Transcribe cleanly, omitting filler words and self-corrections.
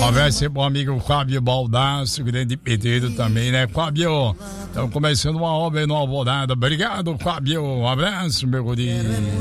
abraço aí pro amigo Fábio Baldasso, grande pedido também, né, Fábio? Estamos começando uma obra aí no Alvorada. Obrigado, Fábio. Um abraço, meu guri.